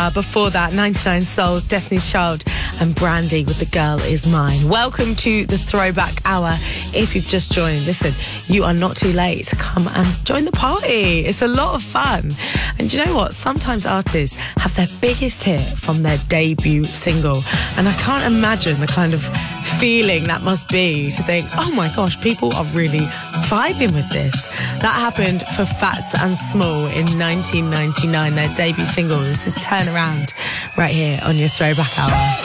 Before that, 99 Souls, Destiny's Child, and Brandy with The Girl Is Mine. Welcome to the Throwback Hour. If you've just joined, listen, you are not too late to come and join the party. It's a lot of fun. And you know what? Sometimes artists have their biggest hit from their debut single. And I can't imagine the kind of feeling that must be to think, oh my gosh, people are really vibing with this. That happened for Fats and Small in 1999, their debut single. This is Turn Around right here on your Throwback Hour.